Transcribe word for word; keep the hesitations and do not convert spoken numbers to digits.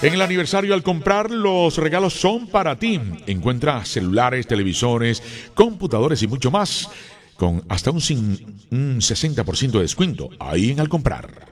En el aniversario al comprar, los regalos son para ti. Encuentra celulares, televisores, computadores y mucho más con hasta un, un sesenta por ciento de descuento ahí en Al Comprar.